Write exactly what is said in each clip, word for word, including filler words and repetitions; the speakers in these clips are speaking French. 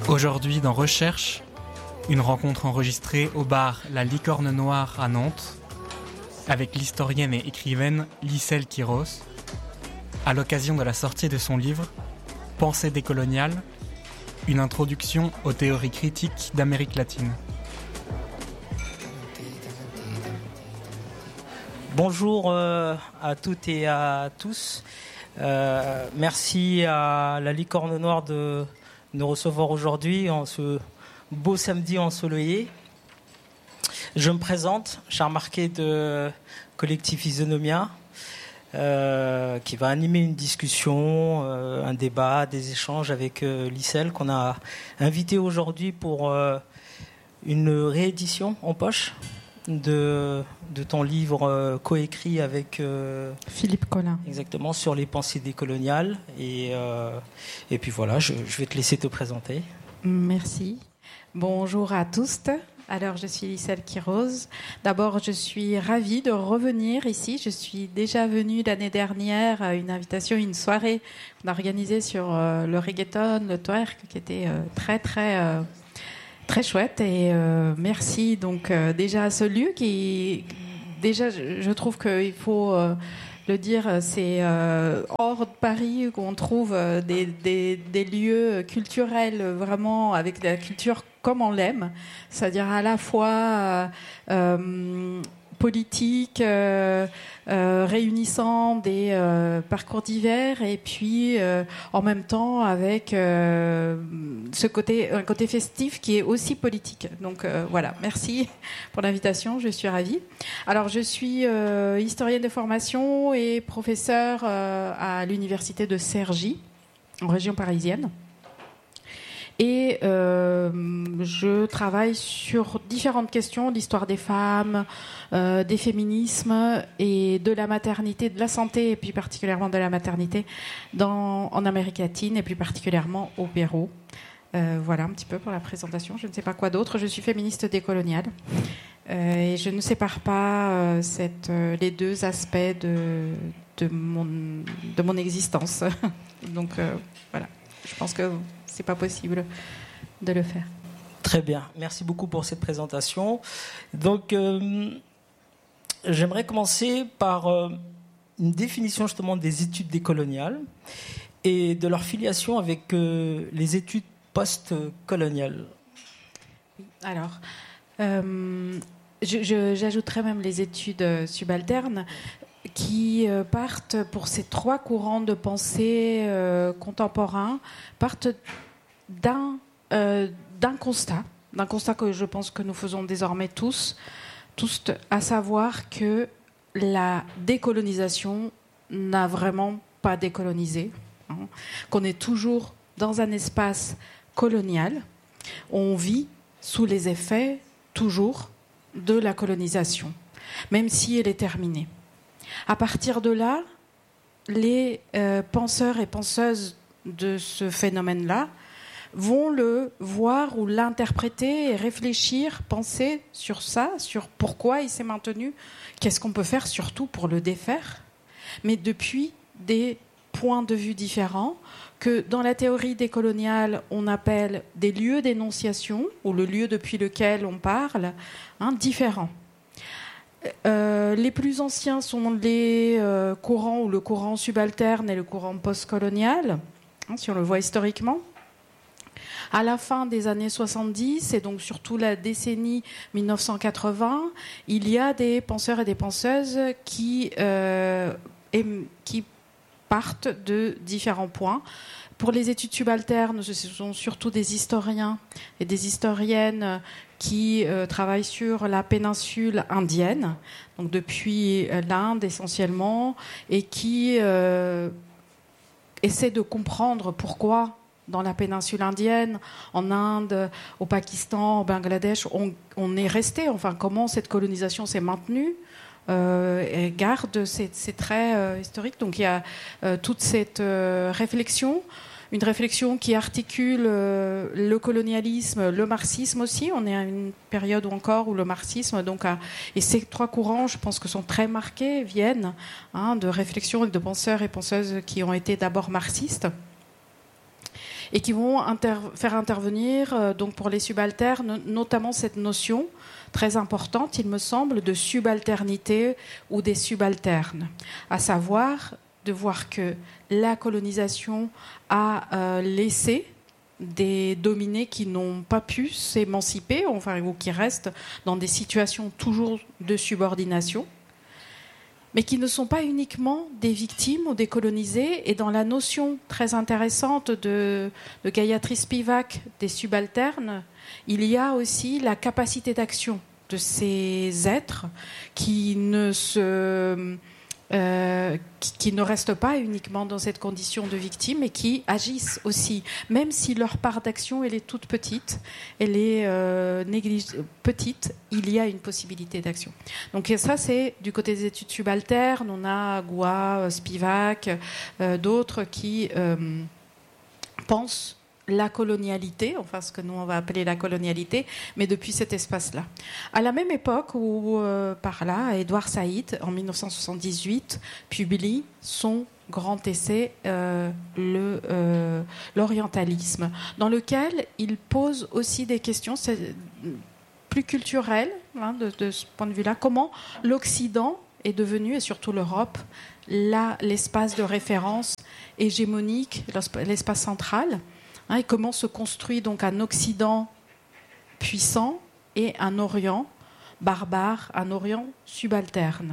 Aujourd'hui dans Recherche, une rencontre enregistrée au bar La Licorne Noire à Nantes avec l'historienne et écrivaine Licelle Quiros à l'occasion de la sortie de son livre Pensée décoloniale, une introduction aux théories critiques d'Amérique latine. Bonjour euh, à toutes et à tous. Euh, merci à la Licorne Noire de nous recevoir aujourd'hui en ce beau samedi ensoleillé. Je me présente, Charles Marquet de Collectif Isonomia, euh, qui va animer une discussion, euh, un débat, des échanges avec euh, Licelle qu'on a invité aujourd'hui pour euh, une réédition en poche de, de ton livre euh, coécrit avec euh, Philippe Collin. Exactement, sur les pensées décoloniales. Et, euh, et puis voilà, je, je vais te laisser te présenter. Merci. Bonjour à tous. Alors, je suis Licelle Quiros. D'abord, je suis ravie de revenir ici. Je suis déjà venue l'année dernière à une invitation, une soirée qu'on a organisée sur euh, le reggaeton, le twerk, qui était euh, très, très... Euh, Très chouette et euh, merci donc euh, déjà à ce lieu qui déjà je, je trouve qu'il faut euh, le dire, c'est euh, hors de Paris qu'on trouve euh, des, des, des lieux culturels vraiment avec la culture comme on l'aime, c'est-à-dire à la fois euh, euh, politique, euh, euh, réunissant des euh, parcours divers et puis euh, en même temps avec euh, ce côté, un côté festif qui est aussi politique. Donc euh, voilà, merci pour l'invitation, je suis ravie. Alors je suis euh, historienne de formation et professeure euh, à l'université de Cergy, en région parisienne. Et euh, je travaille sur différentes questions, l'histoire des femmes, euh, des féminismes et de la maternité, de la santé et puis particulièrement de la maternité dans, en Amérique latine et plus particulièrement au Pérou. Euh, voilà un petit peu pour la présentation. Je ne sais pas quoi d'autre. Je suis féministe décoloniale euh, et je ne sépare pas euh, cette, euh, les deux aspects de, de, mon, de mon existence. Donc euh, voilà, je pense que c'est pas possible de le faire. Très bien, merci beaucoup pour cette présentation. Donc, euh, j'aimerais commencer par euh, une définition justement des études décoloniales et de leur filiation avec euh, les études post-coloniales. Alors, euh, je, je, j'ajouterais même les études subalternes qui euh, partent pour ces trois courants de pensée euh, contemporains, partent d'un, euh, d'un constat, d'un constat que je pense que nous faisons désormais tous, tous, à savoir que la décolonisation n'a vraiment pas décolonisé, hein, qu'on est toujours dans un espace colonial, on vit sous les effets toujours de la colonisation, même si elle est terminée. À partir de là, les euh, penseurs et penseuses de ce phénomène-là vont le voir ou l'interpréter et réfléchir, penser sur ça, sur pourquoi il s'est maintenu, qu'est-ce qu'on peut faire surtout pour le défaire, mais depuis des points de vue différents que dans la théorie décoloniale, on appelle des lieux d'énonciation, ou le lieu depuis lequel on parle, hein, différents. Euh, les plus anciens sont les euh, courants ou le courant subalterne et le courant postcolonial, hein, si on le voit historiquement. À la fin des années soixante-dix, et donc surtout la décennie mille neuf cent quatre-vingts, il y a des penseurs et des penseuses qui, euh, qui partent de différents points. Pour les études subalternes, ce sont surtout des historiens et des historiennes qui euh, travaillent sur la péninsule indienne, donc depuis l'Inde essentiellement, et qui euh, essaient de comprendre pourquoi dans la péninsule indienne, en Inde, au Pakistan, au Bangladesh, on, on est resté, enfin comment cette colonisation s'est maintenue euh, et garde ces, ces traits euh, historiques. Donc il y a euh, toute cette euh, réflexion, une réflexion qui articule euh, le colonialisme, le marxisme aussi. On est à une période encore où le marxisme, donc, a, et ces trois courants, je pense que sont très marqués, viennent hein, de réflexions et de penseurs et penseuses qui ont été d'abord marxistes. et qui vont inter- faire intervenir, euh, donc pour les subalternes, notamment cette notion très importante, il me semble, de subalternité ou des subalternes, à savoir de voir que la colonisation a euh, laissé des dominés qui n'ont pas pu s'émanciper, enfin, ou qui restent dans des situations toujours de subordination, mais qui ne sont pas uniquement des victimes ou des colonisés. Et dans la notion très intéressante de, de Gayatri Spivak des subalternes, il y a aussi la capacité d'action de ces êtres qui ne se... Euh, qui, qui ne restent pas uniquement dans cette condition de victime et qui agissent aussi, même si leur part d'action elle est toute petite, elle est euh, néglige- petite, il y a une possibilité d'action. Donc ça c'est du côté des études subalternes, on a Goua, Spivak, euh, d'autres qui euh, pensent la colonialité, enfin ce que nous on va appeler la colonialité, mais depuis cet espace-là. À la même époque où, euh, par là, Édouard Saïd, en dix-neuf cent soixante-dix-huit, publie son grand essai, euh, le, euh, l'orientalisme, dans lequel il pose aussi des questions plus culturelles, hein, de, de ce point de vue-là, comment l'Occident est devenu, et surtout l'Europe, là, l'espace de référence hégémonique, l'espace central, et comment se construit donc un Occident puissant et un Orient barbare, un Orient subalterne.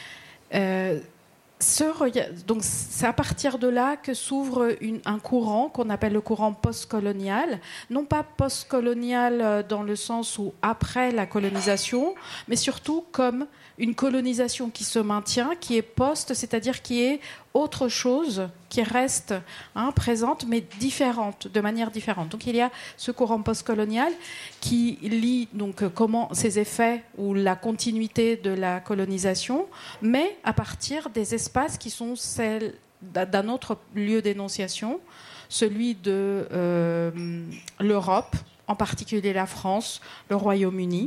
Euh, ce, donc c'est à partir de là que s'ouvre une, un courant qu'on appelle le courant postcolonial, non pas postcolonial dans le sens où après la colonisation, mais surtout comme une colonisation qui se maintient, qui est post, c'est-à-dire qui est autre chose, qui reste hein, présente, mais différente, de manière différente. Donc il y a ce courant postcolonial qui lie donc comment ces effets ou la continuité de la colonisation, mais à partir des espaces qui sont celles d'un autre lieu d'énonciation, celui de euh, l'Europe, en particulier la France, le Royaume-Uni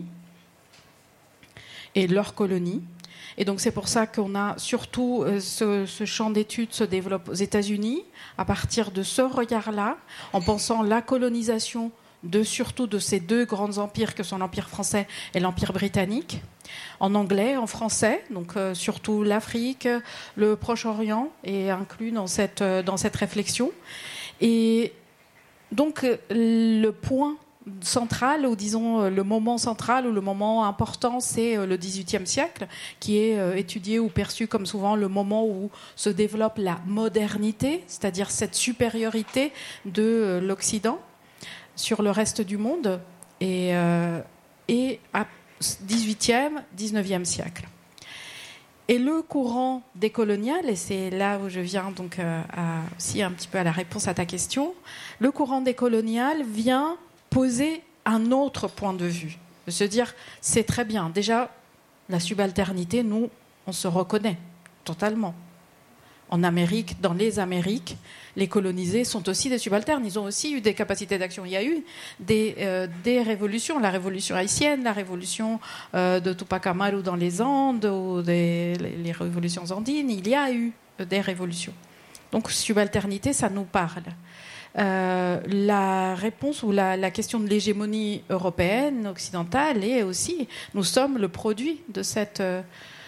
et leurs colonies. Et donc c'est pour ça qu'on a surtout euh, ce, ce champ d'études se développe aux États-Unis à partir de ce regard-là, en pensant la colonisation de surtout de ces deux grands empires que sont l'Empire français et l'Empire britannique, en anglais, en français, donc euh, surtout l'Afrique, le Proche-Orient est inclus dans cette euh, dans cette réflexion. Et donc euh, le point central, ou disons le moment central ou le moment important, c'est le dix-huitième siècle, qui est étudié ou perçu comme souvent le moment où se développe la modernité, c'est-à-dire cette supériorité de l'Occident sur le reste du monde, et, euh, et à dix-huitième, dix-neuvième siècle. Et le courant décolonial, et c'est là où je viens donc euh, à, aussi un petit peu à la réponse à ta question, le courant décolonial vient poser un autre point de vue, de se dire c'est très bien. Déjà, la subalternité, nous, on se reconnaît totalement. En Amérique, dans les Amériques, les colonisés sont aussi des subalternes. Ils ont aussi eu des capacités d'action. Il y a eu des, euh, des révolutions, la révolution haïtienne, la révolution euh, de Tupac Amaru dans les Andes, ou des, les, les révolutions andines. Il y a eu des révolutions. Donc, subalternité, ça nous parle. Euh, la réponse ou la, la question de l'hégémonie européenne, occidentale, est aussi, nous sommes le produit de cette, euh,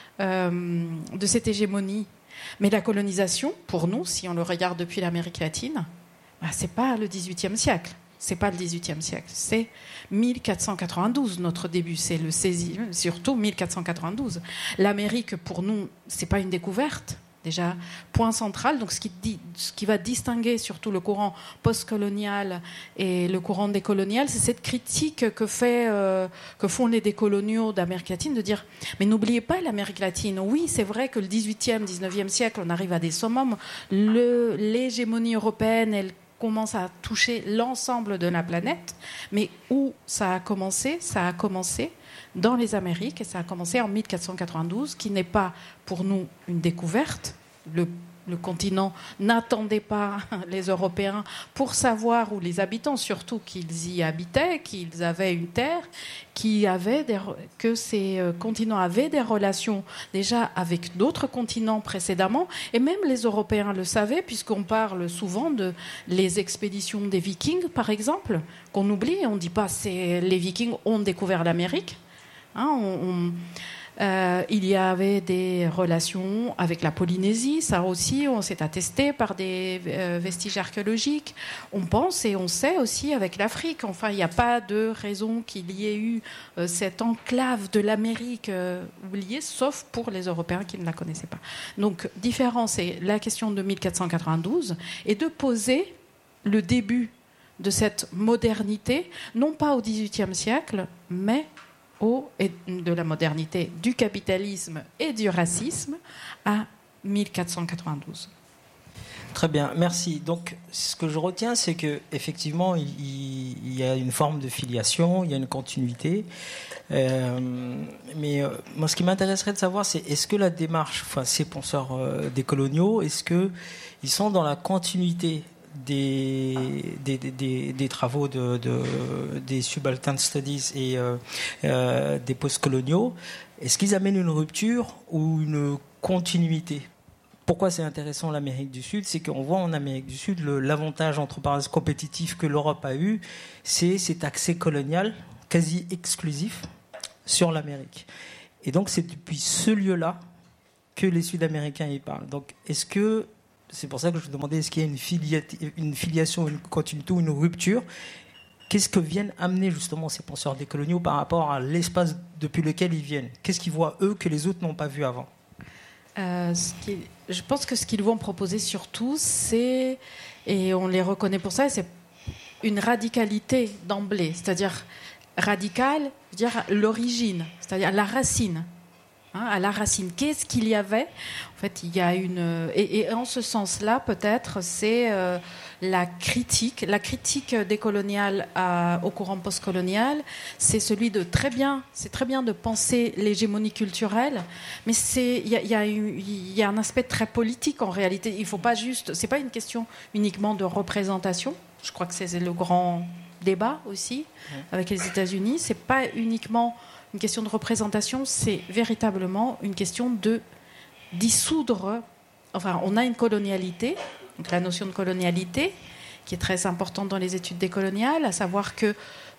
de cette hégémonie. Mais la colonisation, pour nous, si on le regarde depuis l'Amérique latine, bah, c'est pas le dix-huitième siècle. C'est pas le dix-huitième siècle. C'est mille quatre cent quatre-vingt-douze, notre début. C'est le seizième, surtout mille quatre cent quatre-vingt-douze. L'Amérique, pour nous, c'est pas une découverte. Déjà, point central, donc ce qui, dit, ce qui va distinguer surtout le courant postcolonial et le courant décolonial, c'est cette critique que, fait, euh, que font les décoloniaux d'Amérique latine, de dire, mais n'oubliez pas l'Amérique latine. Oui, c'est vrai que le dix-huitième, dix-neuvième siècle, on arrive à des summums. Le, l'hégémonie européenne, elle commence à toucher l'ensemble de la planète, mais où ça a commencé ? Ça a commencé dans les Amériques, et ça a commencé en mille quatre cent quatre-vingt-douze, qui n'est pas pour nous une découverte. Le Le continent n'attendait pas les Européens pour savoir, ou les habitants surtout, qu'ils y habitaient, qu'ils avaient une terre, qui avait des, que ces continents avaient des relations déjà avec d'autres continents précédemment. Et même les Européens le savaient, puisqu'on parle souvent de les expéditions des Vikings, par exemple, qu'on oublie. On ne dit pas que les Vikings ont découvert l'Amérique. Hein, on... on Euh, il y avait des relations avec la Polynésie, ça aussi, on s'est attesté par des euh, vestiges archéologiques. On pense et on sait aussi avec l'Afrique. Enfin, il n'y a pas de raison qu'il y ait eu euh, cette enclave de l'Amérique euh, oubliée, sauf pour les Européens qui ne la connaissaient pas. Donc, différent, c'est la question de mille quatre cent quatre-vingt-douze et de poser le début de cette modernité, non pas au dix-huitième siècle, mais Au, et de la modernité, du capitalisme et du racisme à mille quatre cent quatre-vingt-douze. Très bien, merci. Donc, ce que je retiens, c'est que effectivement, il, il y a une forme de filiation, il y a une continuité. Euh, mais euh, moi, ce qui m'intéresserait de savoir, c'est est-ce que la démarche, enfin, ces penseurs euh, décoloniaux, est-ce que ils sont dans la continuité Des, des, des, des travaux de, de, des subaltern studies et euh, euh, des postcoloniaux, est-ce qu'ils amènent une rupture ou une continuité? Pourquoi c'est intéressant l'Amérique du Sud? C'est qu'on voit en Amérique du Sud le, l'avantage entre parenthèses compétitif que l'Europe a eu, c'est cet accès colonial quasi exclusif sur l'Amérique. Et donc c'est depuis ce lieu-là que les Sud-Américains y parlent. Donc est-ce que c'est pour ça que je vous demandais, est-ce qu'il y a une, filia- une filiation, une continuité ou une rupture? Qu'est-ce que viennent amener justement ces penseurs décoloniaux par rapport à l'espace depuis lequel ils viennent? Qu'est-ce qu'ils voient, eux, que les autres n'ont pas vu avant? euh, ce qui, Je pense que ce qu'ils vont proposer surtout, c'est, et on les reconnaît pour ça, c'est une radicalité d'emblée. C'est-à-dire radicale, dire l'origine, c'est-à-dire la racine. À la racine. Qu'est-ce qu'il y avait? En fait, il y a une... Et, et en ce sens-là, peut-être, c'est euh, la critique. La critique décoloniale à, au courant postcolonial, c'est celui de très bien... C'est très bien de penser l'hégémonie culturelle, mais c'est, il y a, il y a, il y a un aspect très politique, en réalité. Il faut pas juste... C'est pas une question uniquement de représentation. Je crois que c'est le grand débat aussi, avec les États-Unis. C'est pas uniquement... une question de représentation, c'est véritablement une question de dissoudre. Enfin, on a une colonialité, donc la notion de colonialité, qui est très importante dans les études décoloniales, à savoir que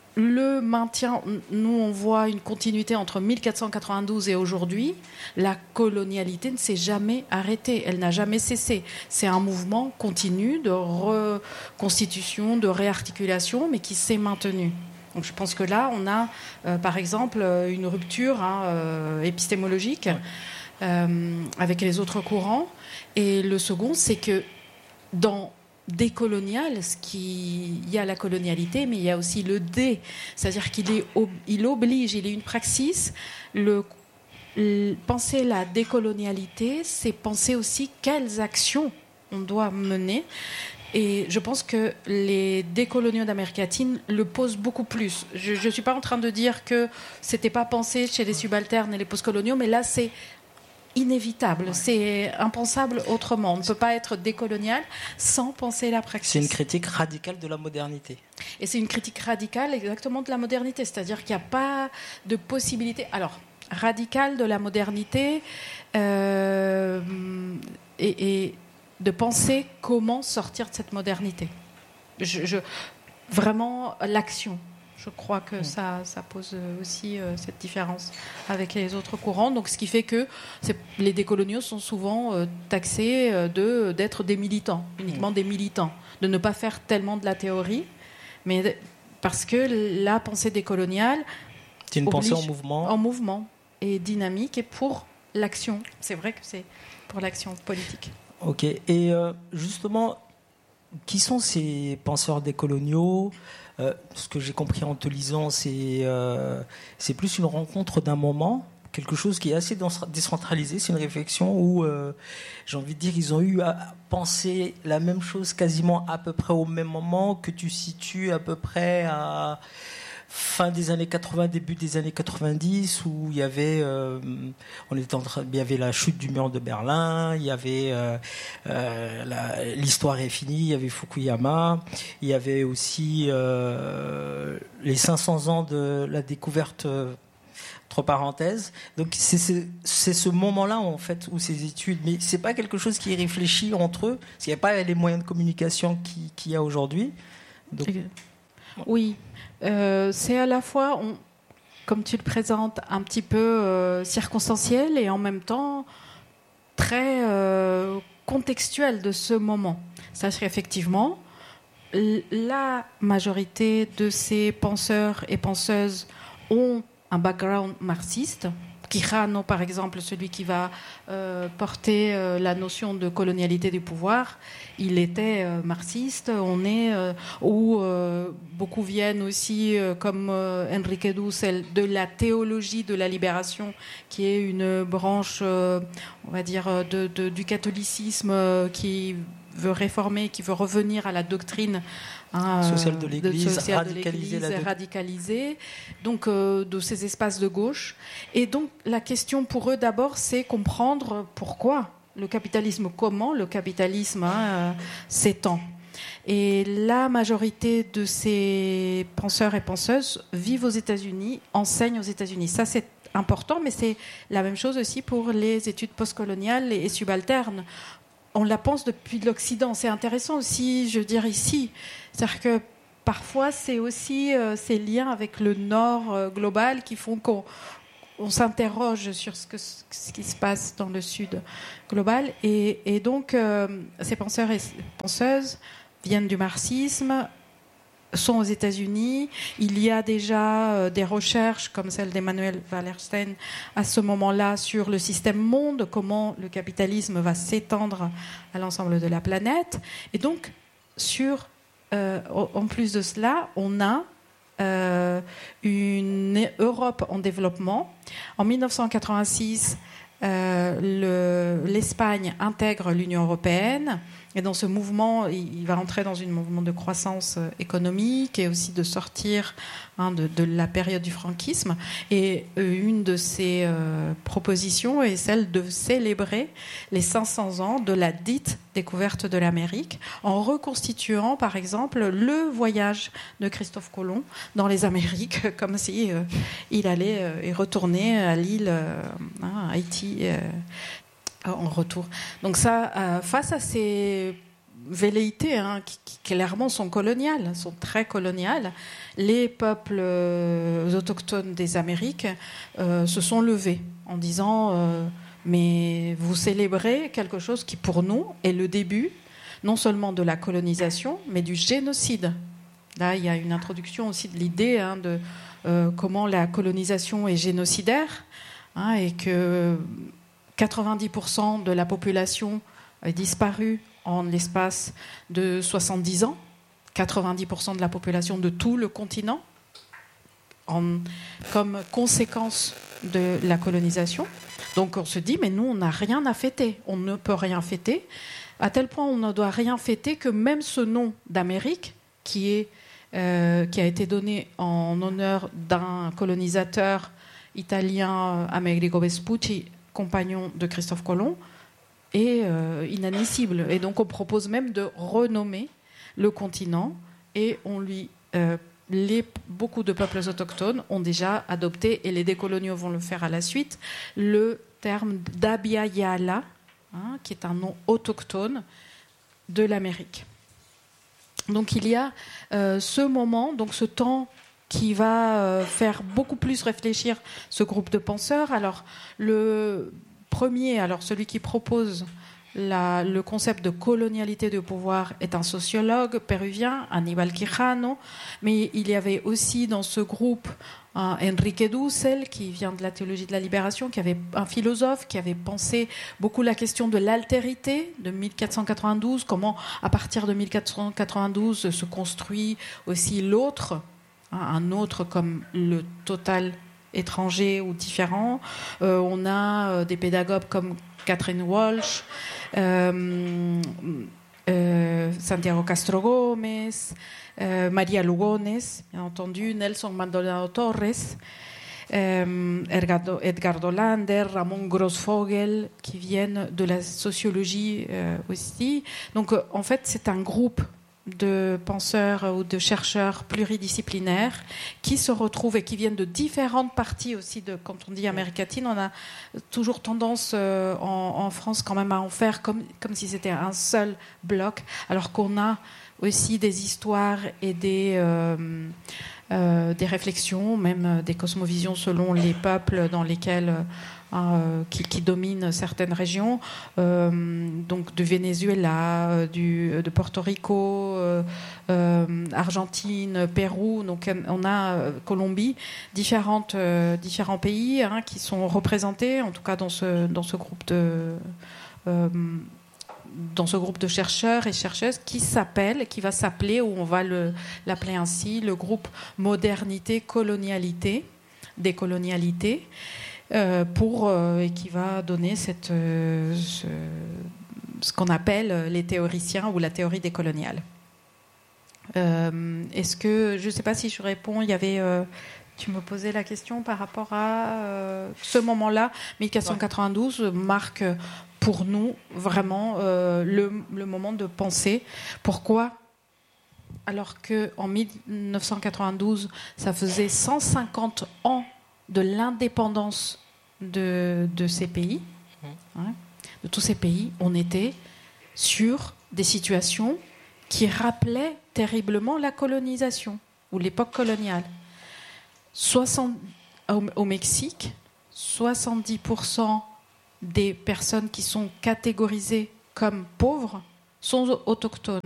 le maintien, nous on voit une continuité entre mille quatre cent quatre-vingt-douze et aujourd'hui, la colonialité ne s'est jamais arrêtée, elle n'a jamais cessé. C'est un mouvement continu de reconstitution, de réarticulation, mais qui s'est maintenu. Donc je pense que là, on a, euh, par exemple, une rupture hein, euh, épistémologique ouais. euh, avec les autres courants. Et le second, c'est que dans décolonial, ce qui, il y a la colonialité, mais il y a aussi le dé, c'est-à-dire qu'il est, il oblige, il est une praxis. Le, le, penser la décolonialité, c'est penser aussi quelles actions on doit mener. Et je pense que les décoloniaux d'Amérique latine le posent beaucoup plus. Je ne suis pas en train de dire que ce n'était pas pensé chez les subalternes et les postcoloniaux, mais là, c'est inévitable. Ouais. C'est impensable autrement. On ne peut pas être décolonial sans penser la praxis. C'est une critique radicale de la modernité. Et c'est une critique radicale exactement de la modernité. C'est-à-dire qu'il n'y a pas de possibilité... Alors, radicale de la modernité euh, et... et de penser comment sortir de cette modernité. Je, je, vraiment, l'action. Je crois que ça, ça pose aussi euh, cette différence avec les autres courants. Donc, ce qui fait que c'est, les décoloniaux sont souvent euh, taxés euh, de, d'être des militants, uniquement des militants, de ne pas faire tellement de la théorie, mais parce que la pensée décoloniale... C'est une pensée en mouvement. En mouvement, et dynamique, et pour l'action. C'est vrai que c'est pour l'action politique. Ok, et euh, justement, qui sont ces penseurs décoloniaux? euh, Ce que j'ai compris en te lisant, c'est, euh, c'est plus une rencontre d'un moment, quelque chose qui est assez décentralisé, c'est une réflexion où, euh, j'ai envie de dire, ils ont eu à penser la même chose quasiment à peu près au même moment, que tu situes à peu près à fin des années quatre-vingts, début des années quatre-vingt-dix, où il y avait, euh, on était en train, il y avait la chute du mur de Berlin, il y avait euh, euh, la, l'histoire est finie, il y avait Fukuyama, il y avait aussi euh, les cinq cents ans de la découverte. Euh, entre parenthèses. Donc c'est, c'est, c'est ce moment-là en fait où ces études, mais c'est pas quelque chose qui est réfléchi entre eux, parce qu'il n'y a pas les moyens de communication qui, qu'il y a aujourd'hui. Donc... Oui, euh, c'est à la fois, on, comme tu le présentes, un petit peu euh, circonstanciel et en même temps très euh, contextuel de ce moment. C'est-à-dire qu'effectivement, la majorité de ces penseurs et penseuses ont un background marxiste. Quijano, par exemple, celui qui va euh, porter euh, la notion de colonialité du pouvoir, il était euh, marxiste. On est euh, où euh, beaucoup viennent aussi, euh, comme euh, Enrique Dussel, de la théologie de la libération, qui est une branche, euh, on va dire, de, de, du catholicisme euh, qui veut réformer, qui veut revenir à la doctrine hein, sociale de l'Église, de radicaliser la radicalisée, donc euh, de ces espaces de gauche. Et donc la question pour eux d'abord, c'est comprendre pourquoi le capitalisme, comment le capitalisme hein, euh, s'étend. Et la majorité de ces penseurs et penseuses vivent aux États-Unis, enseignent aux États-Unis. Ça, c'est important, mais c'est la même chose aussi pour les études postcoloniales et subalternes. On la pense depuis l'Occident. C'est intéressant aussi, je veux dire, ici. C'est-à-dire que parfois, c'est aussi euh, ces liens avec le Nord euh, global qui font qu'on on s'interroge sur ce, que, ce qui se passe dans le Sud global. Et, et donc, euh, ces penseurs et penseuses viennent du marxisme, sont aux États-Unis. Il y a déjà euh, des recherches comme celle d'Emmanuel Wallerstein à ce moment-là sur le système monde, comment le capitalisme va s'étendre à l'ensemble de la planète. Et donc, sur, euh, en plus de cela, on a euh, une Europe en développement. En dix-neuf cent quatre-vingt-six, euh, le, l'Espagne intègre l'Union européenne. Et dans ce mouvement, il va entrer dans un mouvement de croissance économique et aussi de sortir hein, de, de la période du franquisme. Et une de ses euh, propositions est celle de célébrer les cinq cents ans de la dite découverte de l'Amérique en reconstituant, par exemple, le voyage de Christophe Colomb dans les Amériques, comme si euh, il allait euh, y retourner à l'île, euh, hein, Haïti. Euh, en retour. Donc ça, euh, face à ces velléités hein, qui, qui clairement sont coloniales, sont très coloniales, les peuples euh, autochtones des Amériques euh, se sont levés en disant euh, mais vous célébrez quelque chose qui pour nous est le début non seulement de la colonisation mais du génocide. Là, il y a une introduction aussi de l'idée hein, de euh, comment la colonisation est génocidaire hein, et que quatre-vingt-dix pour cent de la population a disparu en l'espace de soixante-dix ans, quatre-vingt-dix pour cent de la population de tout le continent, en, comme conséquence de la colonisation. Donc on se dit, mais nous, on n'a rien à fêter, on ne peut rien fêter, à tel point on ne doit rien fêter que même ce nom d'Amérique, qui, est, euh, qui a été donné en honneur d'un colonisateur italien, Amerigo Vespucci, compagnon de Christophe Colomb, est euh, inadmissible. Et donc on propose même de renommer le continent et on lui, euh, les, beaucoup de peuples autochtones ont déjà adopté, et les décoloniaux vont le faire à la suite, le terme d'Abya-Yala, hein, qui est un nom autochtone de l'Amérique. Donc il y a euh, ce moment, donc ce temps qui va faire beaucoup plus réfléchir ce groupe de penseurs. Alors, le premier, alors celui qui propose la, le concept de colonialité de pouvoir est un sociologue péruvien, Aníbal Quijano, mais il y avait aussi dans ce groupe un Enrique Dussel, qui vient de la théologie de la libération, qui avait un philosophe qui avait pensé beaucoup la question de l'altérité de mille quatre cent quatre-vingt-douze, comment à partir de mille quatre cent quatre-vingt-douze se construit aussi l'autre, un autre comme le total étranger ou différent. Euh, on a euh, des pédagogues comme Catherine Walsh, euh, euh, euh, Santiago Castro Gómez, euh, María Lugones, bien entendu, Nelson Maldonado Torres, euh, Edgardo, Edgardo Lander, Ramon Grossfogel, qui viennent de la sociologie euh, aussi. Donc, euh, en fait, c'est un groupe de penseurs ou de chercheurs pluridisciplinaires qui se retrouvent et qui viennent de différentes parties aussi. De, quand on dit Amérique latine, on a toujours tendance euh, en, en France quand même à en faire comme, comme si c'était un seul bloc, alors qu'on a aussi des histoires et des, euh, euh, des réflexions, même des cosmovisions selon les peuples dans lesquels... Euh, qui, qui domine certaines régions, euh, donc du Venezuela, euh, du, de Porto Rico, euh, euh, Argentine, Pérou, donc on a euh, Colombie, différentes, euh, différents pays hein, qui sont représentés, en tout cas dans ce, dans ce groupe de euh, dans ce groupe de chercheurs et chercheuses qui s'appelle, qui va s'appeler, ou on va le, l'appeler ainsi, le groupe Modernité, Colonialité, Décolonialité. Euh, pour, euh, et qui va donner cette, euh, ce, ce qu'on appelle les théoriciens ou la théorie décoloniale. Euh, est-ce que, je ne sais pas si je réponds, il y avait, euh, tu me posais la question par rapport à euh, ce moment-là, mille quatre cent quatre-vingt-douze marque pour nous vraiment euh, le, le moment de penser. Pourquoi ? Alors qu'en mille neuf cent quatre-vingt-douze, ça faisait cent cinquante ans de l'indépendance de, de ces pays, hein, de tous ces pays, on était sur des situations qui rappelaient terriblement la colonisation ou l'époque coloniale. soixante, au, au Mexique, soixante-dix pour cent des personnes qui sont catégorisées comme pauvres sont autochtones.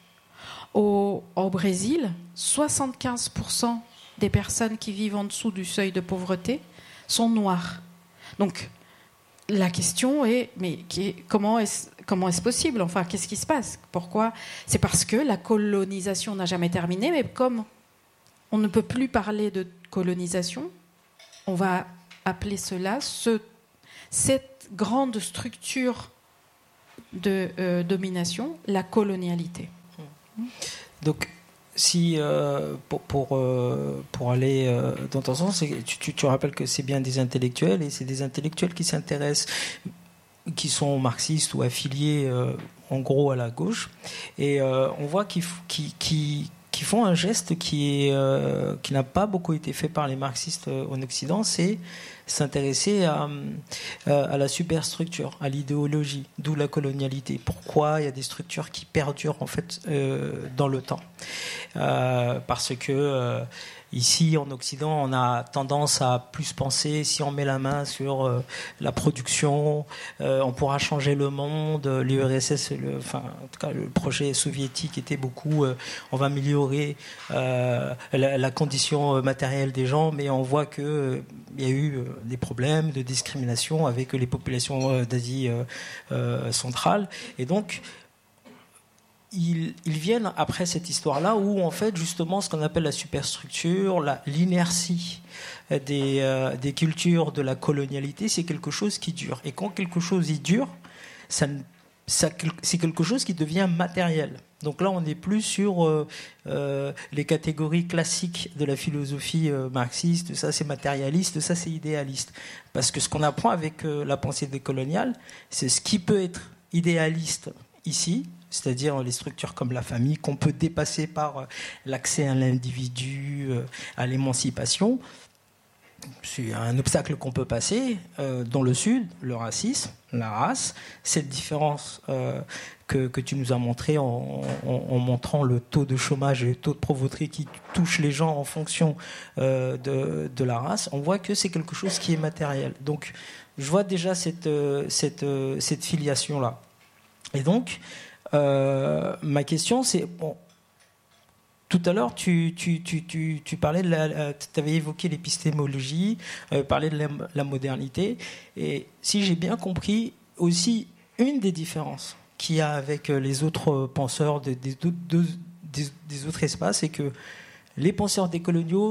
Au, au Brésil, soixante-quinze pour cent des personnes qui vivent en dessous du seuil de pauvreté sont noires. Donc, la question est, mais qui, comment, est-ce, comment est-ce possible ? Enfin, qu'est-ce qui se passe ? Pourquoi ? C'est parce que la colonisation n'a jamais terminé, mais comme on ne peut plus parler de colonisation, on va appeler cela, ce, cette grande structure de euh, domination, la colonialité. Donc, Si euh, pour pour, euh, pour aller euh, dans ton sens, c'est, tu, tu, tu rappelles que c'est bien des intellectuels et c'est des intellectuels qui s'intéressent, qui sont marxistes ou affiliés euh, en gros à la gauche, et euh, on voit qu'ils qui qui qui font un geste qui est euh, qui n'a pas beaucoup été fait par les marxistes euh, en Occident, c'est s'intéresser à, à la superstructure, à l'idéologie, d'où la colonialité. Pourquoi il y a des structures qui perdurent en fait euh, dans le temps, euh, parce que euh, ici en Occident on a tendance à plus penser, si on met la main sur euh, la production, euh, on pourra changer le monde. L'U R S S, le, enfin en tout cas le projet soviétique était beaucoup, euh, on va améliorer euh, la, la condition matérielle des gens, mais on voit que euh, il y a eu euh, des problèmes de discrimination avec les populations d'Asie euh, centrale, et donc ils, ils viennent après cette histoire-là où en fait justement ce qu'on appelle la superstructure, la, l'inertie des, euh, des cultures de la colonialité, c'est quelque chose qui dure, et quand quelque chose y dure, ça, ça, c'est quelque chose qui devient matériel. Donc là, on n'est plus sur euh, euh, les catégories classiques de la philosophie euh, marxiste, ça c'est matérialiste, ça c'est idéaliste. Parce que ce qu'on apprend avec euh, la pensée décoloniale, c'est ce qui peut être idéaliste ici, c'est-à-dire les structures comme la famille, qu'on peut dépasser par euh, l'accès à l'individu, euh, à l'émancipation. C'est un obstacle qu'on peut passer. Euh, dans le Sud, le racisme, la race, cette différence euh, que, que tu nous as montré en, en, en montrant le taux de chômage et le taux de pauvreté qui touche les gens en fonction euh, de, de la race, on voit que c'est quelque chose qui est matériel. Donc, je vois déjà cette, cette, cette filiation-là. Et donc, euh, ma question, c'est... Bon, tout à l'heure, tu, tu, tu, tu, tu parlais de la, tu avais évoqué l'épistémologie, euh, parlais de la, la modernité, et si j'ai bien compris, aussi une des différences qu'il y a avec les autres penseurs de, de, de, de, des, des autres espaces, c'est que les penseurs décoloniaux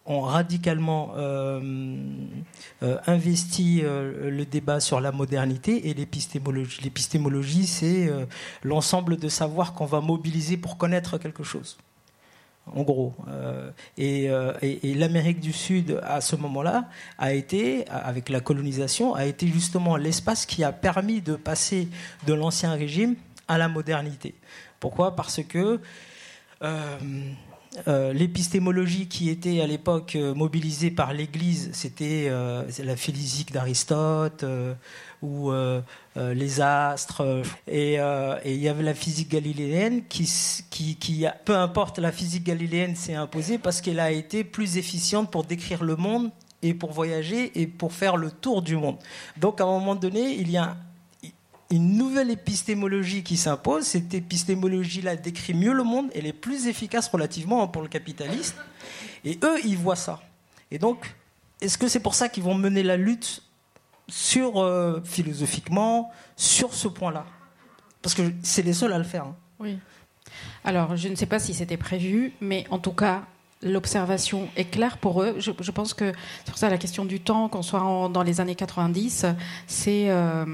ont radicalement euh, euh, investi euh, le débat sur la modernité et l'épistémologie. L'épistémologie, c'est euh, l'ensemble de savoirs qu'on va mobiliser pour connaître quelque chose, en gros. Euh, et, euh, et, et l'Amérique du Sud, à ce moment-là, a été, avec la colonisation, a été justement l'espace qui a permis de passer de l'ancien régime à la modernité. Pourquoi ? Parce que euh, euh, l'épistémologie qui était à l'époque euh, mobilisée par l'Église, c'était euh, la physique d'Aristote euh, ou euh, euh, les astres. Euh, et, euh, et il y avait la physique galiléenne qui, qui, qui a, peu importe, la physique galiléenne s'est imposée parce qu'elle a été plus efficiente pour décrire le monde et pour voyager et pour faire le tour du monde. Donc à un moment donné, il y a une nouvelle épistémologie qui s'impose. Cette épistémologie-là décrit mieux le monde, elle est plus efficace relativement pour le capitaliste. Et eux, ils voient ça. Et donc, est-ce que c'est pour ça qu'ils vont mener la lutte sur, euh, philosophiquement, sur ce point-là ? Parce que c'est les seuls à le faire. Hein. Oui. Alors, je ne sais pas si c'était prévu, mais en tout cas, l'observation est claire pour eux. Je, je pense que c'est pour ça la question du temps, qu'on soit en, dans les années quatre-vingt-dix, c'est... Euh,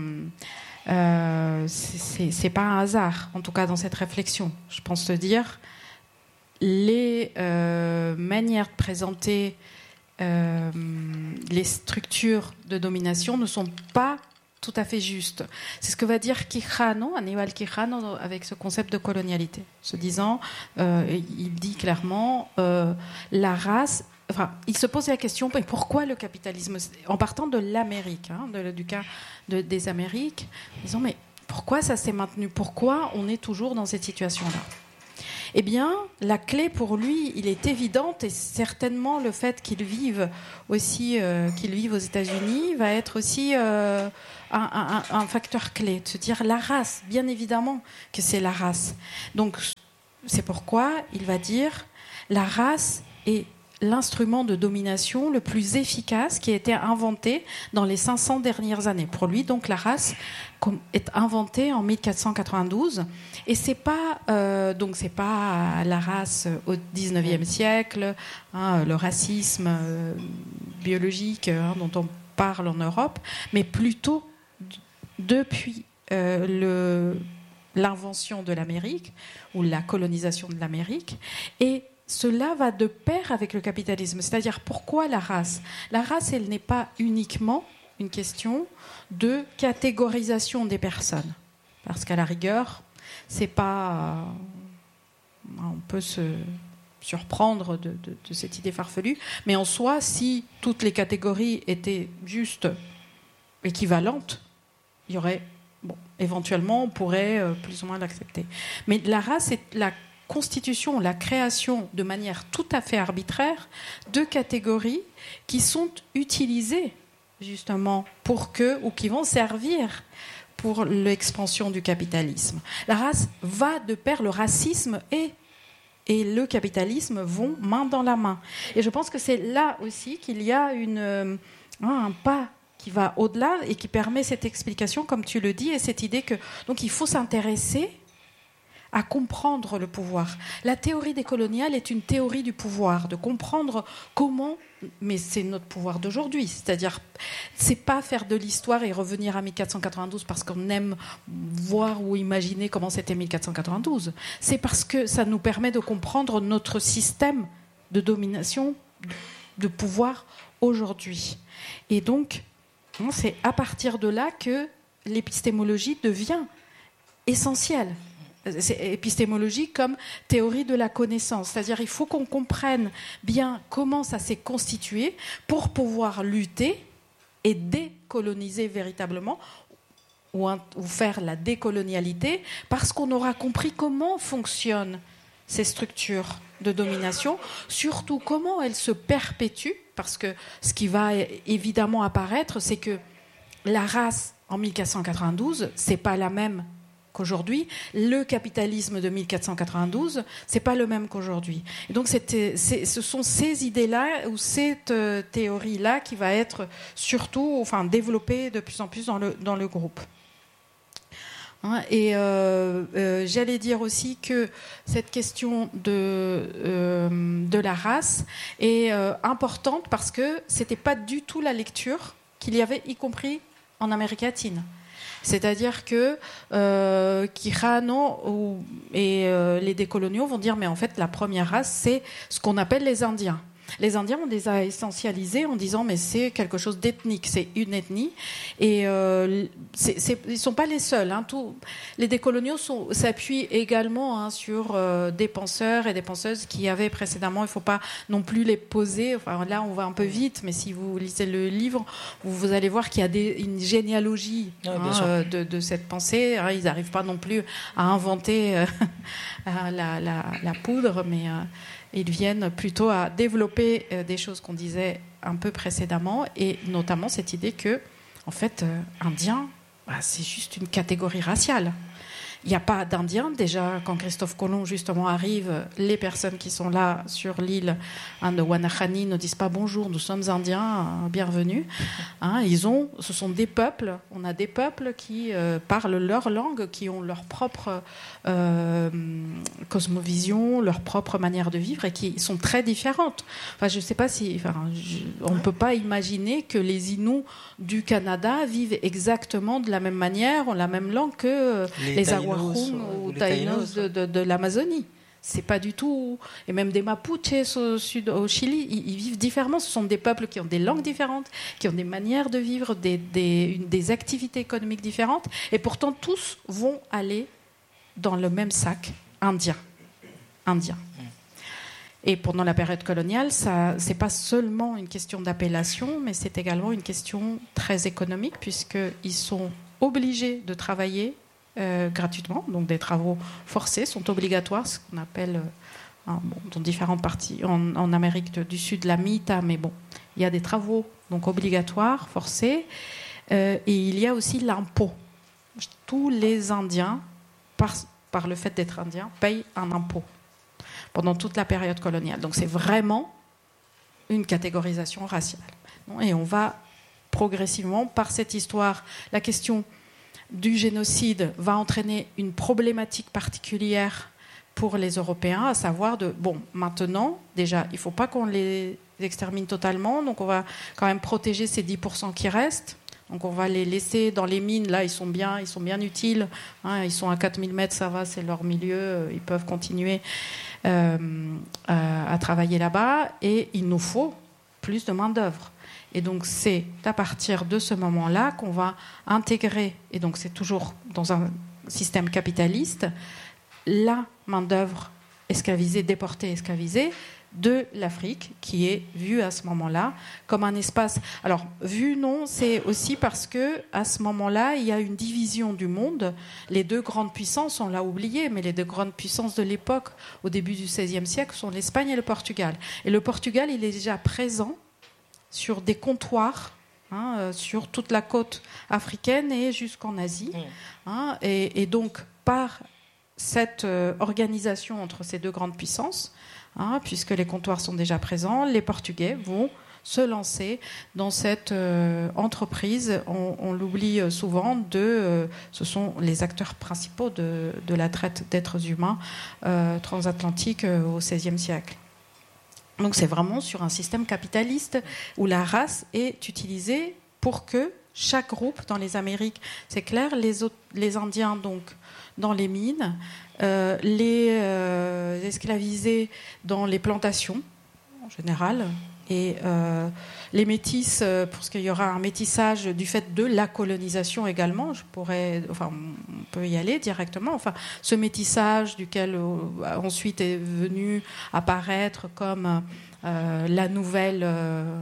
Euh, c'est, c'est pas un hasard, en tout cas dans cette réflexion. Je pense te dire, les euh, manières de présenter euh, les structures de domination ne sont pas tout à fait justes. C'est ce que va dire Quijano, Aníbal Quijano, avec ce concept de colonialité, se disant, euh, il dit clairement, euh, la race. Enfin, il se pose la question, mais pourquoi le capitalisme ? En partant de l'Amérique, hein, de, du cas de, des Amériques, disons, mais pourquoi ça s'est maintenu ? Pourquoi on est toujours dans cette situation-là ? Eh bien, la clé pour lui, il est évidente, et certainement le fait qu'il vive aussi, euh, qu'il vive aux États-Unis, va être aussi euh, un, un, un facteur clé. De se dire la race, bien évidemment que c'est la race. Donc, c'est pourquoi il va dire la race est l'instrument de domination le plus efficace qui a été inventé dans les cinq cents dernières années. Pour lui, donc, la race est inventée en mille quatre cent quatre-vingt-douze, et c'est pas euh, donc c'est pas la race au dix-neuvième siècle, hein, le racisme euh, biologique hein, dont on parle en Europe, mais plutôt d- depuis euh, le l'invention de l'Amérique ou la colonisation de l'Amérique. Et cela va de pair avec le capitalisme. C'est-à-dire, pourquoi la race ? La race, elle n'est pas uniquement une question de catégorisation des personnes. Parce qu'à la rigueur, c'est pas... On peut se surprendre de, de, de cette idée farfelue. Mais en soi, si toutes les catégories étaient juste équivalentes, il y aurait... Bon, éventuellement, on pourrait euh, plus ou moins l'accepter. Mais la race, c'est la constitution, la création de manière tout à fait arbitraire de catégories qui sont utilisées justement pour que, ou qui vont servir pour l'expansion du capitalisme. La race va de pair, le racisme et, et le capitalisme vont main dans la main. Et je pense que c'est là aussi qu'il y a une, un pas qui va au-delà et qui permet cette explication, comme tu le dis, et cette idée que donc il faut s'intéresser à comprendre le pouvoir. La théorie décoloniale est une théorie du pouvoir, de comprendre comment, mais c'est notre pouvoir d'aujourd'hui, c'est-à-dire, c'est pas faire de l'histoire et revenir à mille quatre cent quatre-vingt-douze parce qu'on aime voir ou imaginer comment c'était mille quatre cent quatre-vingt-douze, c'est parce que ça nous permet de comprendre notre système de domination, de pouvoir aujourd'hui. Et donc, c'est à partir de là que l'épistémologie devient essentielle. C'est épistémologie comme théorie de la connaissance. C'est-à-dire il faut qu'on comprenne bien comment ça s'est constitué pour pouvoir lutter et décoloniser véritablement ou, un, ou faire la décolonialité parce qu'on aura compris comment fonctionnent ces structures de domination, surtout comment elles se perpétuent, parce que ce qui va évidemment apparaître, c'est que la race en mille quatre cent quatre-vingt-douze, c'est pas la même qu'aujourd'hui. Le capitalisme de mille quatre cent quatre-vingt-douze, c'est pas le même qu'aujourd'hui. Et donc c'est, c'est, ce sont ces idées-là ou cette euh, théorie-là qui va être surtout, enfin, développée de plus en plus dans le, dans le groupe. Hein, et euh, euh, j'allais dire aussi que cette question de, euh, de la race est euh, importante parce que c'était pas du tout la lecture qu'il y avait, y compris en Amérique latine. C'est-à-dire que euh, Quijano et euh, les décoloniaux vont dire mais en fait la première race c'est ce qu'on appelle les Indiens. Les Indiens, on les a essentialisés en disant mais c'est quelque chose d'ethnique, c'est une ethnie. Et euh, c'est, c'est, ils ne sont pas les seuls. Hein. Tout, les décoloniaux sont, s'appuient également hein, sur euh, des penseurs et des penseuses qui avaient précédemment. Il ne faut pas non plus les poser. Enfin, là, on va un peu vite, mais si vous lisez le livre, vous, vous allez voir qu'il y a des, une généalogie ah, hein, euh, de, de cette pensée. Hein, ils n'arrivent pas non plus à inventer euh, la, la, la poudre, mais... Euh, ils viennent plutôt à développer euh, des choses qu'on disait un peu précédemment, et notamment cette idée que, en fait, euh, indien, bah, c'est juste une catégorie raciale. Il n'y a pas d'Indiens. Déjà, quand Christophe Colomb, justement, arrive, les personnes qui sont là sur l'île hein, de Wanahani ne disent pas « Bonjour, nous sommes Indiens, hein, bienvenue hein, ». Ils ont, ce sont des peuples. On a des peuples qui euh, parlent leur langue, qui ont leur propre euh, cosmovision, leur propre manière de vivre et qui sont très différentes. Enfin, je ne sais pas si... Enfin, je, on ne peut pas imaginer que les Inuits du Canada vivent exactement de la même manière, ont la même langue que les, les Aguas ou Taïnos de, de, de l'Amazonie. C'est pas du tout... Et même des Mapuches au, sud, au Chili, ils, ils vivent différemment. Ce sont des peuples qui ont des langues différentes, qui ont des manières de vivre, des, des, une, des activités économiques différentes. Et pourtant, tous vont aller dans le même sac indien. Indien. Et pendant la période coloniale, ça, c'est pas seulement une question d'appellation, mais c'est également une question très économique, puisqu'ils sont obligés de travailler Euh, gratuitement, donc des travaux forcés sont obligatoires, ce qu'on appelle euh, hein, bon, dans différentes parties en, en Amérique de, du Sud la mita, mais bon, il y a des travaux donc obligatoires, forcés, euh, et il y a aussi l'impôt. Tous les Indiens, par, par le fait d'être Indiens, payent un impôt pendant toute la période coloniale. Donc c'est vraiment une catégorisation raciale. Et on va progressivement, par cette histoire, la question du génocide va entraîner une problématique particulière pour les Européens, à savoir de, bon, maintenant, déjà, il ne faut pas qu'on les extermine totalement, donc on va quand même protéger ces dix pour cent qui restent, donc on va les laisser dans les mines, là, ils sont bien, ils sont bien utiles, hein, ils sont à quatre mille mètres, ça va, c'est leur milieu, ils peuvent continuer euh, à, à travailler là-bas, et il nous faut plus de main-d'œuvre. Et donc, c'est à partir de ce moment-là qu'on va intégrer, et donc c'est toujours dans un système capitaliste, la main-d'œuvre esclavisée, déportée, esclavisée de l'Afrique, qui est vue à ce moment-là comme un espace. Alors, vue, non, c'est aussi parce qu'à ce moment-là, il y a une division du monde. Les deux grandes puissances, on l'a oublié, mais les deux grandes puissances de l'époque, au début du seizième siècle, sont l'Espagne et le Portugal. Et le Portugal, il est déjà présent sur des comptoirs, hein, euh, sur toute la côte africaine et jusqu'en Asie. Hein, et, et donc, par cette euh, organisation entre ces deux grandes puissances, hein, puisque les comptoirs sont déjà présents, les Portugais vont se lancer dans cette euh, entreprise, on, on l'oublie souvent, de, euh, ce sont les acteurs principaux de, de la traite d'êtres humains euh, transatlantique euh, au seizième siècle. Donc c'est vraiment sur un système capitaliste où la race est utilisée pour que chaque groupe dans les Amériques, c'est clair, les, autres, les Indiens donc dans les mines, euh, les euh, esclavisés dans les plantations en général, et euh, les métis, euh, parce qu'il y aura un métissage du fait de la colonisation également, je pourrais, enfin, on peut y aller directement. Enfin, ce métissage duquel euh, ensuite est venu apparaître comme euh, la nouvelle, euh,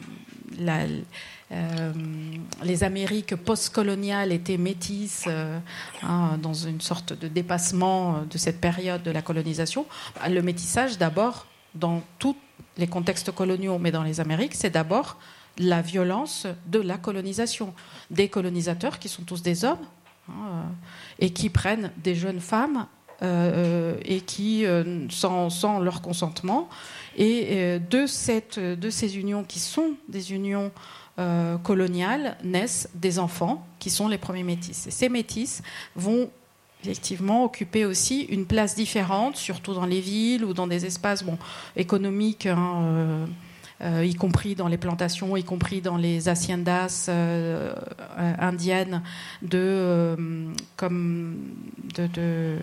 la, euh, les Amériques post-coloniales étaient métisses, euh, hein, dans une sorte de dépassement de cette période de la colonisation. Le métissage, d'abord, dans tout les contextes coloniaux, mais dans les Amériques, c'est d'abord la violence de la colonisation. Des colonisateurs qui sont tous des hommes, hein, et qui prennent des jeunes femmes euh, et qui, euh, sans, sans leur consentement, et euh, de, cette, de ces unions qui sont des unions euh, coloniales, naissent des enfants qui qui sont les premiers métis. Et ces métis vont effectivement occuper aussi une place différente, surtout dans les villes ou dans des espaces bon, économiques, hein, euh, euh, y compris dans les plantations, y compris dans les haciendas euh, euh, indiennes, de, euh, comme de, de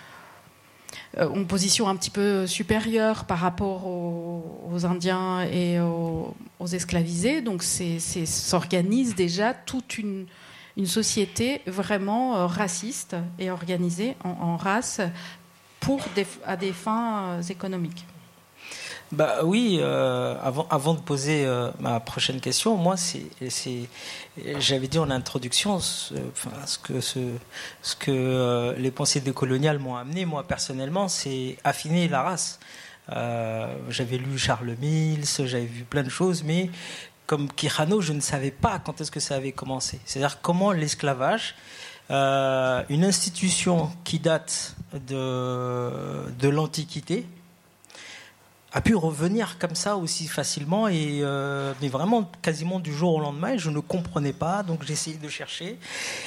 euh, une position un petit peu supérieure par rapport aux, aux Indiens et aux, aux esclavisés. Donc, c'est, c'est, s'organise déjà toute une une société vraiment euh, raciste et organisée en, en race pour des, à des fins euh, économiques. Bah oui, euh, avant, avant de poser euh, ma prochaine question, moi, c'est, c'est, j'avais dit en introduction ce, enfin, ce que, ce, ce que euh, les pensées décoloniales m'ont amené, moi, personnellement, c'est affiner la race. Euh, j'avais lu Charles Mills, j'avais vu plein de choses, mais comme Quijano, je ne savais pas quand est-ce que ça avait commencé. C'est-à-dire comment l'esclavage, euh, une institution qui date de, de l'Antiquité, a pu revenir comme ça aussi facilement, et, euh, mais vraiment quasiment du jour au lendemain. Et je ne comprenais pas, donc j'ai essayé de chercher.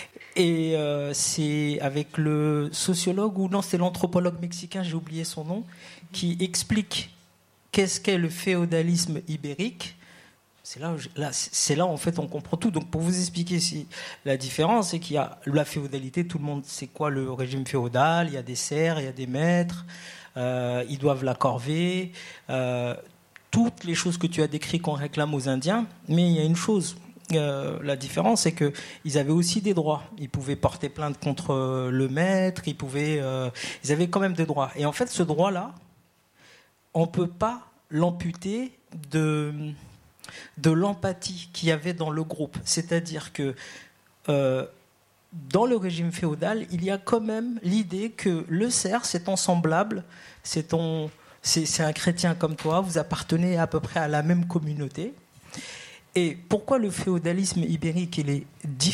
Et euh, c'est avec le sociologue, ou non, c'est l'anthropologue mexicain, j'ai oublié son nom, qui explique qu'est-ce qu'est le féodalisme ibérique. C'est là, là, c'est là en fait on comprend tout. Donc pour vous expliquer si, la différence, c'est qu'il y a la féodalité, tout le monde sait quoi le régime féodal, il y a des serfs, il y a des maîtres, euh, ils doivent la corvée, euh, toutes les choses que tu as décrites qu'on réclame aux Indiens. Mais il y a une chose, euh, la différence, c'est qu'ils avaient aussi des droits. Ils pouvaient porter plainte contre le maître, ils, pouvaient, euh, ils avaient quand même des droits. Et en fait ce droit-là, on ne peut pas l'amputer de... de l'empathie qu'il y avait dans le groupe. C'est-à-dire que euh, dans le régime féodal, il y a quand même l'idée que le serf, c'est ton semblable, c'est, ton, c'est, c'est un chrétien comme toi, vous appartenez à peu près à la même communauté. Et pourquoi le féodalisme ibérique il est différent ?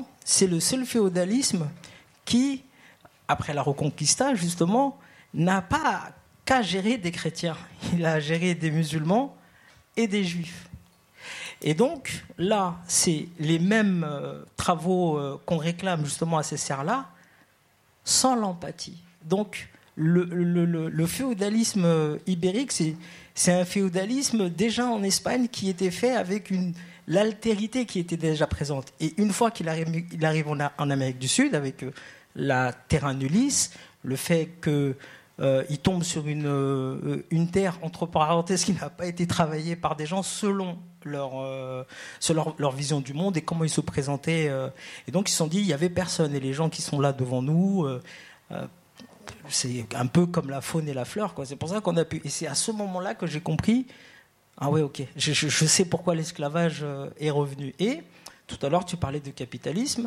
C'est le seul féodalisme qui, après la Reconquista, justement, n'a pas qu'à gérer des chrétiens. Il a géré des musulmans et des juifs. Et donc, là, c'est les mêmes euh, travaux euh, qu'on réclame justement à ces serfs-là, sans l'empathie. Donc, le, le, le, le féodalisme ibérique, c'est, c'est un féodalisme déjà en Espagne qui était fait avec une, l'altérité qui était déjà présente. Et une fois qu'il arrive, il arrive en, en Amérique du Sud, avec euh, la terra nullius, le fait que Euh, il tombe sur une, euh, une terre, entre parenthèses, qui n'a pas été travaillée par des gens selon leur, euh, selon leur, leur vision du monde et comment ils se présentaient. Euh, et donc ils se sont dit, il n'y avait personne. Et les gens qui sont là devant nous, euh, euh, c'est un peu comme la faune et la fleur, quoi. C'est pour ça qu'on a pu... Et c'est à ce moment-là que j'ai compris, ah ouais, ok, je, je, je sais pourquoi l'esclavage euh, est revenu. Et tout à l'heure, tu parlais de capitalisme.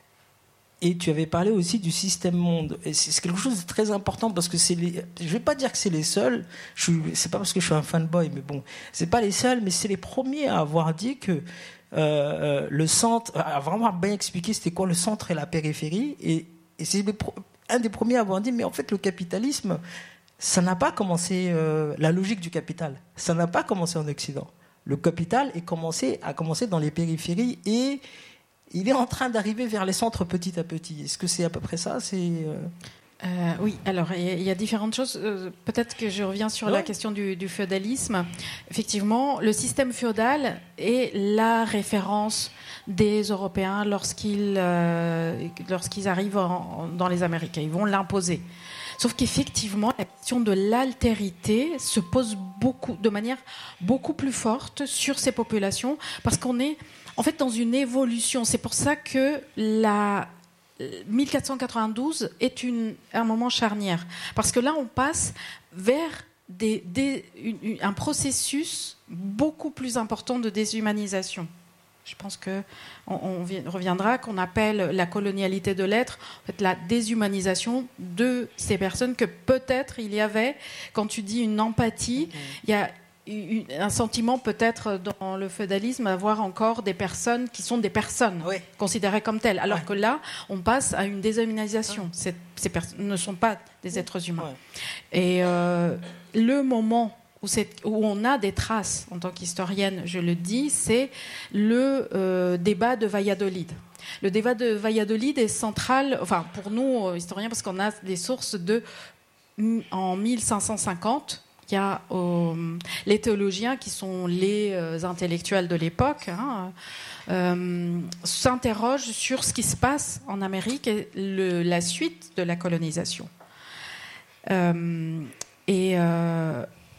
Et tu avais parlé aussi du système monde. Et c'est quelque chose de très important parce que c'est les... je ne vais pas dire que c'est les seuls. Je suis... c'est pas parce que je suis un fanboy, mais bon, c'est pas les seuls, mais c'est les premiers à avoir dit que euh, le centre, à vraiment bien expliqué c'était quoi le centre et la périphérie. Et, et c'est les pro... un des premiers à avoir dit, mais en fait le capitalisme, ça n'a pas commencé. Euh, la logique du capital, ça n'a pas commencé en Occident. Le capital est commencé, a commencé dans les périphéries et il est en train d'arriver vers les centres petit à petit. Est-ce que c'est à peu près ça ? C'est euh... Euh, oui, alors il y, y a différentes choses. Euh, peut-être que je reviens sur ouais. la question du, du féodalisme. Effectivement, le système féodal est la référence des Européens lorsqu'ils, euh, lorsqu'ils arrivent en, dans les Amériques. Ils vont l'imposer. Sauf qu'effectivement, la question de l'altérité se pose beaucoup, de manière beaucoup plus forte sur ces populations, parce qu'on est en fait dans une évolution. C'est pour ça que la mille quatre cent quatre-vingt-douze est une, un moment charnière. Parce que là, on passe vers des, des, une, un processus beaucoup plus important de déshumanisation. Je pense qu'on on reviendra, qu'on appelle la colonialité de l'être, en fait, la déshumanisation de ces personnes que peut-être il y avait, quand tu dis une empathie, mmh. il y a un sentiment peut-être dans le féodalisme d'avoir encore des personnes qui sont des personnes oui. considérées comme telles, alors ouais. que là on passe à une déshumanisation. Ouais. Ces, ces personnes ne sont pas des êtres humains. Ouais. Et euh, le moment où, où on a des traces, en tant qu'historienne je le dis, c'est le euh, débat de Valladolid. le débat de Valladolid est central, enfin pour nous historiens, parce qu'on a des sources de en mille cinq cent cinquante. Il y a euh, les théologiens qui sont les euh, intellectuels de l'époque, hein, euh, s'interrogent sur ce qui se passe en Amérique et le, la suite de la colonisation. Euh, et euh,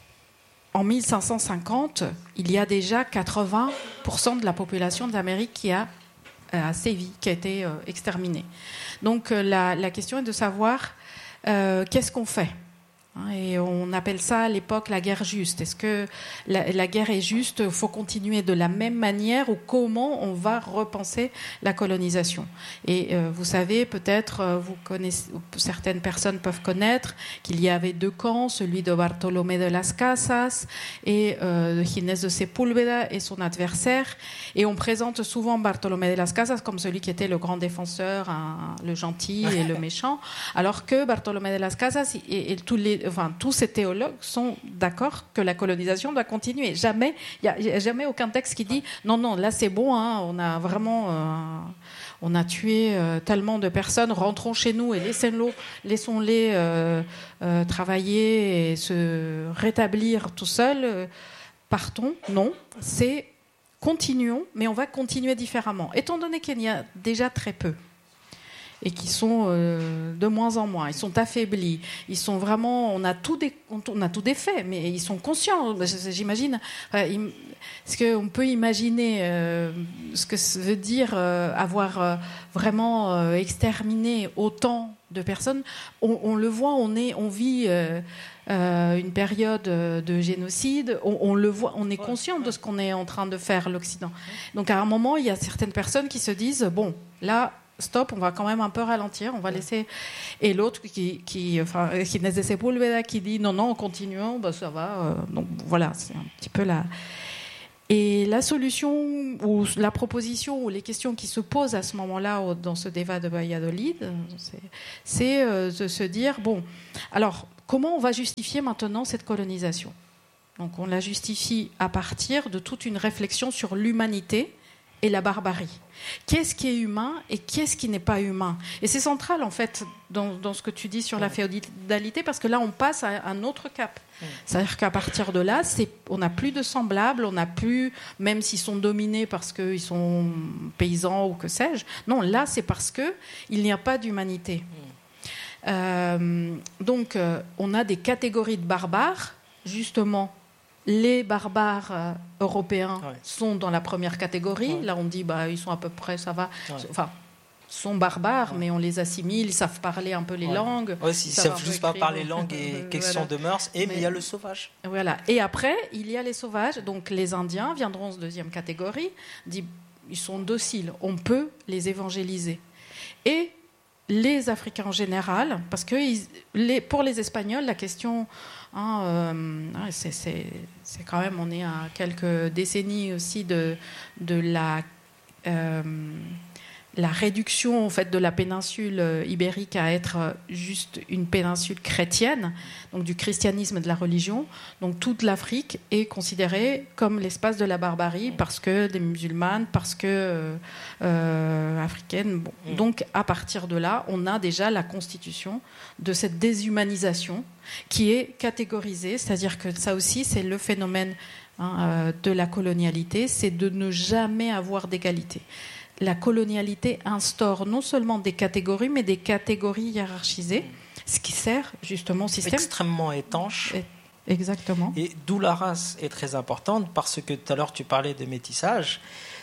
en mille cinq cent cinquante, il y a déjà quatre-vingts pour cent de la population de l'Amérique qui a, a sévi, qui a été euh, exterminée. Donc euh, la, la question est de savoir euh, qu'est-ce qu'on fait. Et on appelle ça à l'époque la guerre juste. Est-ce que la, la guerre est juste? Il faut continuer de la même manière ou comment on va repenser la colonisation? Et euh, vous savez, peut-être, euh, vous connaissez, certaines personnes peuvent connaître qu'il y avait deux camps, celui de Bartolomé de las Casas et euh, de Ginés de Sepúlveda et son adversaire. Et on présente souvent Bartolomé de las Casas comme celui qui était le grand défenseur, hein, le gentil et le méchant, alors que Bartolomé de las Casas et, et tous les Enfin, tous ces théologues sont d'accord que la colonisation doit continuer. Jamais, il n'y a, a jamais aucun texte qui dit non, non, là c'est bon, hein, on a vraiment, euh, on a tué euh, tellement de personnes, rentrons chez nous et laissons-les, laissons-les euh, euh, travailler et se rétablir tout seuls. Euh, partons. Non, c'est continuons, mais on va continuer différemment. Étant donné qu'il y a déjà très peu. Et qui sont euh, de moins en moins. Ils sont affaiblis. Ils sont vraiment. On a tout des, on a tout défait, mais ils sont conscients. J'imagine. Euh, Est-ce qu'on peut imaginer euh, ce que ça veut dire euh, avoir euh, vraiment euh, exterminé autant de personnes? On, on le voit. On est, on vit. Euh, Euh, une période de génocide, on, on le voit, on est conscient de ce qu'on est en train de faire, l'Occident. Donc à un moment, il y a certaines personnes qui se disent bon, là, stop, on va quand même un peu ralentir, on va laisser. Et l'autre qui, qui, enfin, Ginés de Sepúlveda qui dit non, non, continuons, bah, ça va. Euh, donc voilà, c'est un petit peu la. Et la solution ou la proposition ou les questions qui se posent à ce moment-là dans ce débat de Valladolid, c'est, c'est euh, de se dire bon, alors. Comment on va justifier maintenant cette colonisation? Donc on la justifie à partir de toute une réflexion sur l'humanité et la barbarie. Qu'est-ce qui est humain et qu'est-ce qui n'est pas humain? Et c'est central en fait dans, dans ce que tu dis sur la féodalité, parce que là on passe à un autre cap. C'est-à-dire qu'à partir de là, c'est, on n'a plus de semblables, on n'a plus, même s'ils sont dominés parce qu'ils sont paysans ou que sais-je, non, là c'est parce qu'il n'y a pas d'humanité. Euh, donc, euh, on a des catégories de barbares. Justement, les barbares euh, européens ouais. sont dans la première catégorie. Ouais. Là, on dit, bah, ils sont à peu près, ça va. Ouais. Enfin, sont barbares, ouais. mais on les assimile. Ils savent parler un peu les ouais. langues. Oui, ils ne savent juste pas parler langue et question voilà. de mœurs. Et mais, mais il y a le sauvage. Voilà. Et après, il y a les sauvages. Donc, les Indiens viendront en deuxième catégorie. Dit, ils sont dociles. On peut les évangéliser. Et les Africains en général, parce que ils, les, pour les Espagnols, la question, hein, euh, c'est, c'est, c'est quand même, on est à quelques décennies aussi de, de la, euh, la réduction en fait, de la péninsule ibérique à être juste une péninsule chrétienne, donc du christianisme et de la religion. Donc toute l'Afrique est considérée comme l'espace de la barbarie parce que des musulmanes, parce que euh, africaines. Bon. Donc à partir de là, on a déjà la constitution de cette déshumanisation qui est catégorisée, c'est-à-dire que ça aussi c'est le phénomène hein, euh, de la colonialité, c'est de ne jamais avoir d'égalité. La colonialité instaure non seulement des catégories, mais des catégories hiérarchisées, ce qui sert justement au système. Extrêmement étanche. Exactement. Et d'où la race est très importante, parce que tout à l'heure tu parlais de métissage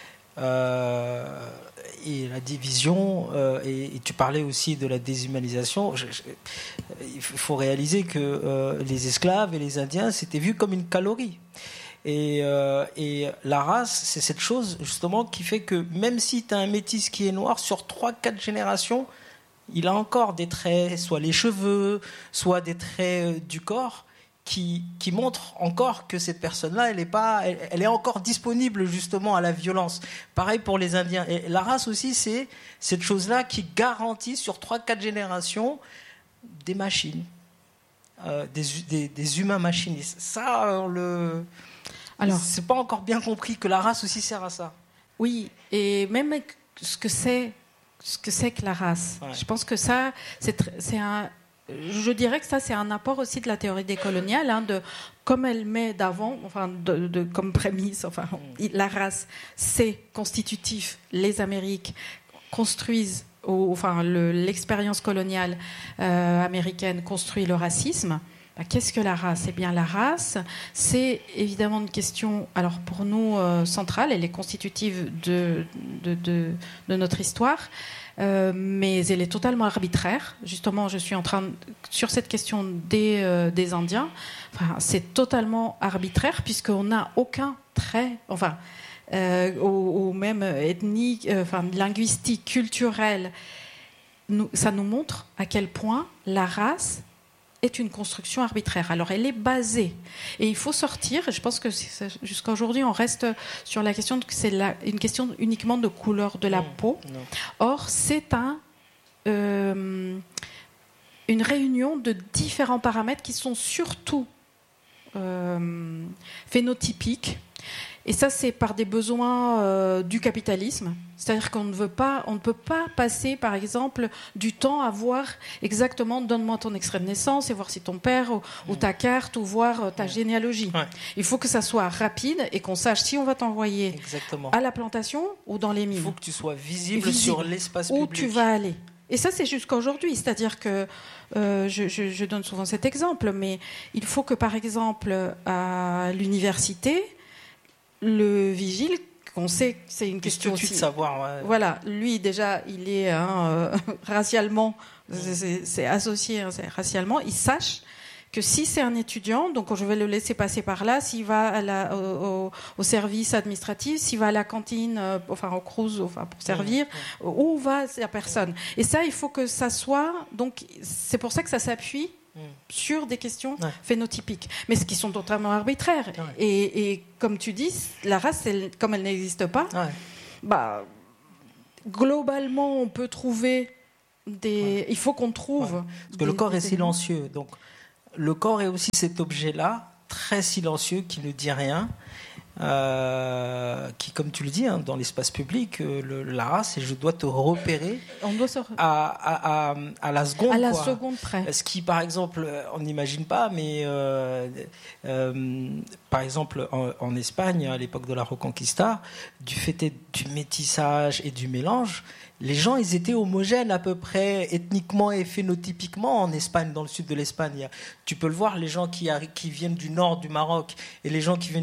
euh, et la division, euh, et, et tu parlais aussi de la déshumanisation. Je, je, il faut réaliser que euh, les esclaves et les Indiens, c'était vu comme une calorie. Et, euh, et la race, c'est cette chose justement qui fait que même si tu as un métis qui est noir, sur trois quatre générations, il a encore des traits, soit les cheveux, soit des traits du corps, qui, qui montrent encore que cette personne-là, elle est, pas, elle, elle est encore disponible justement à la violence. Pareil pour les Indiens. Et la race aussi, c'est cette chose-là qui garantit sur trois quatre générations des machines, euh, des, des, des humains machines. Et ça, le... Alors, c'est pas encore bien compris que la race aussi sert à ça. Oui, et même ce que c'est, ce que c'est que la race. Ouais. Je pense que ça, c'est, c'est un... Je dirais que ça, c'est un apport aussi de la théorie décoloniale, hein, de, comme elle met d'avant, enfin, de, de, comme prémisse, enfin, mm. la race, c'est constitutif. Les Amériques construisent, ou, enfin, le, l'expérience coloniale euh, américaine construit le racisme. Bah, qu'est-ce que la race ? Eh bien, la race, c'est évidemment une question, alors pour nous, euh, centrale, elle est constitutive de, de, de, de notre histoire. Euh, mais elle est totalement arbitraire. Justement, je suis en train de, sur cette question des, euh, des Indiens. Enfin, c'est totalement arbitraire puisqu'on n'a aucun trait, enfin, euh, au, au même ethnique, euh, enfin, linguistique, culturel. Nous, ça nous montre à quel point la race est une construction arbitraire. Alors, elle est basée. Et il faut sortir, je pense que jusqu'à aujourd'hui, on reste sur la question que c'est la, une question uniquement de couleur de la mmh, peau. Non. Or, c'est un, euh, une réunion de différents paramètres qui sont surtout euh, phénotypiques. Et ça, c'est par des besoins euh, du capitalisme. C'est-à-dire qu'on ne veut pas, on ne peut pas passer, par exemple, du temps à voir exactement, donne-moi ton extrait de naissance et voir si ton père ou, ou ta carte ou voir ta généalogie. Ouais. Il faut que ça soit rapide et qu'on sache si on va t'envoyer exactement. À la plantation ou dans les mines. Il faut que tu sois visible, visible sur l'espace où public. Où tu vas aller. Et ça, c'est jusqu'à aujourd'hui. C'est-à-dire que, euh, je, je, je donne souvent cet exemple, mais il faut que, par exemple, à l'université, le vigile, qu'on sait que c'est une question aussi de savoir. Ouais. Voilà, lui déjà, il est hein, euh, racialement, c'est, c'est associé hein, c'est racialement. Il sache que si c'est un étudiant, donc je vais le laisser passer par là, s'il va à la, au, au, au service administratif, s'il va à la cantine, euh, enfin au cruise, enfin pour servir, mmh, mmh. où va la personne. Et ça, il faut que ça soit. Donc, c'est pour ça que ça s'appuie. Mmh. Sur des questions ouais. phénotypiques, mais ce qui sont totalement arbitraires. Ouais. Et, et comme tu dis, la race, elle, comme elle n'existe pas, ouais. bah, globalement, on peut trouver des. Ouais. Il faut qu'on trouve. Ouais. Parce que des, le corps des est silencieux. Donc, le corps est aussi cet objet-là, très silencieux, qui ne dit rien. Euh, qui, comme tu le dis, hein, dans l'espace public, euh, le, la race, et je dois te repérer on doit se... à, à, à, à la seconde. À la quoi. seconde près. Ce qui, par exemple, on n'imagine pas, mais euh, euh, par exemple, en, en Espagne, à l'époque de la Reconquista, du fait du métissage et du mélange, les gens, ils étaient homogènes à peu près ethniquement et phénotypiquement en Espagne, dans le sud de l'Espagne. Tu peux le voir, les gens qui, qui viennent du nord du Maroc et les gens qui viennent